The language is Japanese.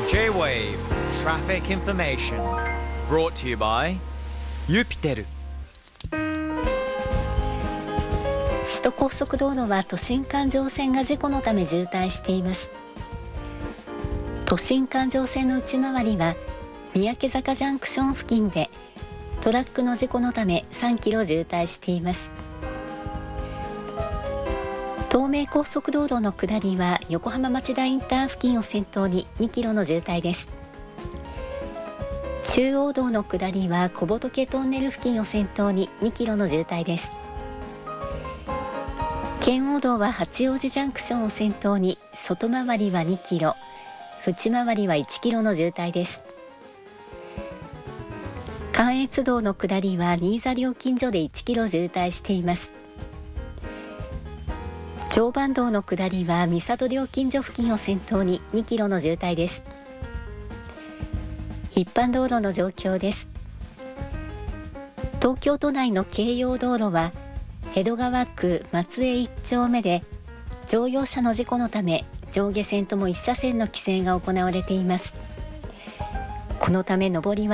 J-Wave Traffic Information brought to you by ユピテル。 首都高速道路は都心環状線が事故のため渋滞しています。都心環状線の内回りは三宅坂ジャンクション付近でトラックの事故のため3キロ渋滞しています。東名高速道路の下りは横浜町田インター付近を先頭に2キロの渋滞です。中央道の下りは小仏トンネル付近を先頭に2キロの渋滞です。圏央道は八王子ジャンクションを先頭に外回りは2キロ、内回りは1キロの渋滞です。関越道の下りは新座料金所で1キロ渋滞しています。常磐道の下りは三郷料金所付近を先頭に2キロの渋滞です。一般道路の状況です。東京都内の京葉道路は江戸川区松江1丁目で乗用車の事故のため上下線とも1車線の規制が行われています。このため上りは